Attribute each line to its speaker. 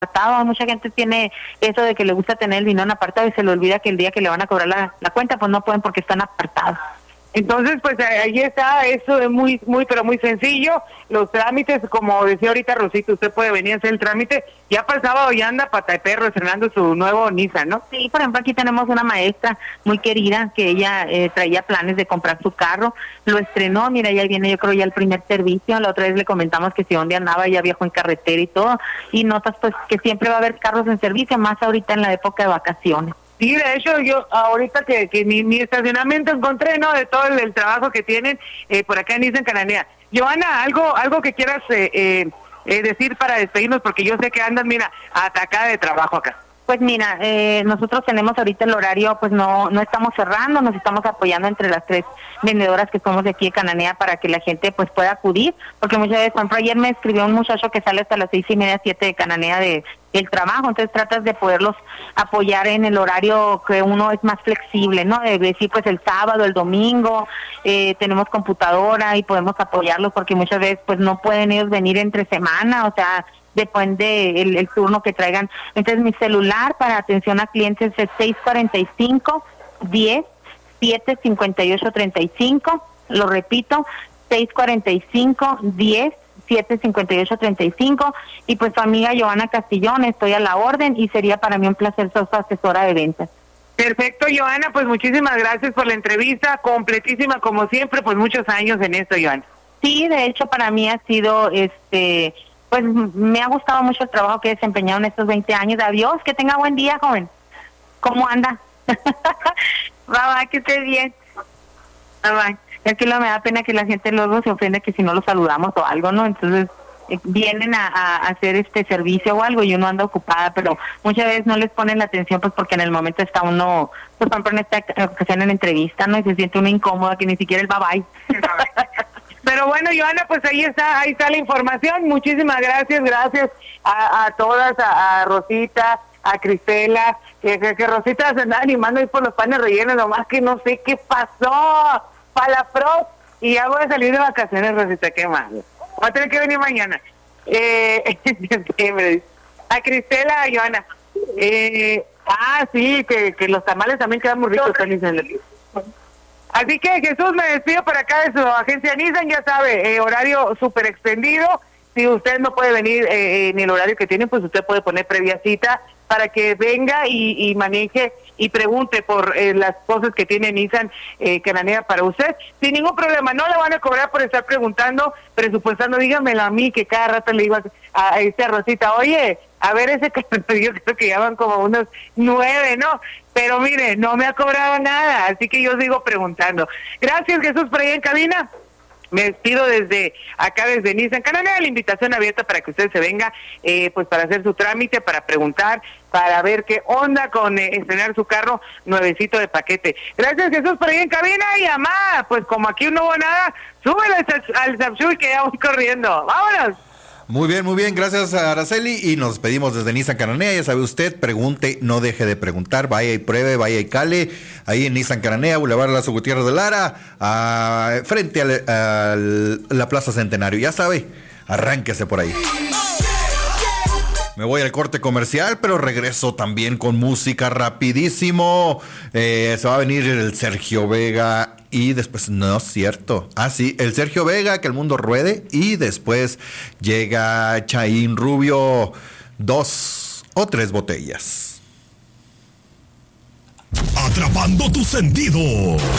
Speaker 1: apartado. Mucha gente tiene eso de que le gusta tener el dinero en apartado y se le olvida que el día que le van a cobrar la cuenta, pues no pueden porque están apartados.
Speaker 2: Entonces, pues ahí está, eso es pero muy sencillo. Los trámites, como decía ahorita Rosita, usted puede venir a hacer el trámite. Ya para el sábado ya anda Pata de Perro estrenando su nuevo Nissan, ¿no?
Speaker 1: Sí, por ejemplo, aquí tenemos una maestra muy querida que ella traía planes de comprar su carro, lo estrenó, mira, ya viene yo creo ya el primer servicio. La otra vez le comentamos que si dónde andaba, ya viajó en carretera y todo, y notas pues que siempre va a haber carros en servicio, más ahorita en la época de vacaciones.
Speaker 2: Sí, de hecho, yo ahorita que mi estacionamiento encontré, ¿no? De todo el trabajo que tienen por acá en Nissan Cananea. Johanna, algo que quieras decir para despedirnos, porque yo sé que andas, mira, atacada de trabajo acá.
Speaker 1: Pues mira, nosotros tenemos ahorita el horario, pues no estamos cerrando, nos estamos apoyando entre las 3 vendedoras que somos de aquí de Cananea para que la gente pues pueda acudir, porque muchas veces, por ejemplo, ayer me escribió un muchacho que sale hasta las 6:30, 7 de Cananea del trabajo, entonces tratas de poderlos apoyar en el horario que uno es más flexible, ¿no? De decir, pues el sábado, el domingo, tenemos computadora y podemos apoyarlos porque muchas veces pues no pueden ellos venir entre semana, o sea, depende el turno que traigan. Entonces mi celular para atención a clientes es 645-10-758-35, lo repito, 645-10-758-35, y pues tu amiga Johanna Castillón, estoy a la orden y sería para mí un placer ser su asesora de ventas.
Speaker 2: Perfecto, Johanna, pues muchísimas gracias por la entrevista, completísima como siempre, pues muchos años en esto, Johanna.
Speaker 1: Sí, de hecho para mí ha sido pues me ha gustado mucho el trabajo que he desempeñado en estos 20 años. Adiós, que tenga buen día, joven. ¿Cómo anda? Bye, que esté bien. Bye. Es que me da pena que la gente luego se ofende que si no los saludamos o algo, ¿no? Entonces vienen a hacer este servicio o algo y uno anda ocupada, pero muchas veces no les ponen la atención pues porque en el momento está uno, pues por ejemplo en esta ocasión en la entrevista, ¿no? Y se siente uno incómoda que ni siquiera el bye.
Speaker 2: Pero bueno, Johanna, pues ahí está la información. Muchísimas gracias a todas, a Rosita, a Cristela, que Rosita se anda animando ahí por los panes rellenos, nomás que no sé qué pasó para la pro, y ya voy a salir de vacaciones, Rosita, qué más. Voy a tener que venir mañana. A Cristela, a Johanna. Sí, que los tamales también quedan muy ricos, Así que Jesús, me despido por acá de su agencia Nissan, ya sabe, horario súper extendido. Si usted no puede venir en el horario que tiene, pues usted puede poner previa cita para que venga y maneje y pregunte por las cosas que tiene Nissan Cananea para usted. Sin ningún problema, no le van a cobrar por estar preguntando, presupuestando, dígamelo a mí, que cada rato le digo a Rosita, oye, a ver ese carro, yo creo que ya van como unos 9, ¿no? Pero mire, no me ha cobrado nada, así que yo sigo preguntando. Gracias, Jesús, por ahí en cabina. Me despido desde Nissan Cananea, la invitación abierta para que usted se venga, pues para hacer su trámite, para preguntar, para ver qué onda con estrenar su carro nuevecito de paquete. Gracias, Jesús, por ahí en cabina. Y amá, pues como aquí no hubo nada, súbele al Samsung que ya voy corriendo. ¡Vámonos!
Speaker 3: Muy bien, gracias a Araceli, y nos despedimos desde Nissan Cananea. Ya sabe usted, pregunte, no deje de preguntar, vaya y pruebe, vaya y cale, ahí en Nissan Cananea, Boulevard Lazo Gutiérrez de Lara, frente a la Plaza Centenario, ya sabe, arránquese por ahí. Me voy al corte comercial, pero regreso también con música rapidísimo. Se va a venir el Sergio Vega y después, no es cierto. Sí, el Sergio Vega, que el mundo ruede, y después llega Chaín Rubio, 2 o 3 botellas.
Speaker 4: Atrapando tus sentidos.